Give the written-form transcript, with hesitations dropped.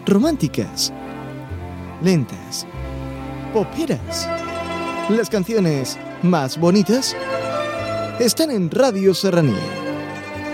románticas, lentas, poperas. Las canciones más bonitas están en Radio Serranía.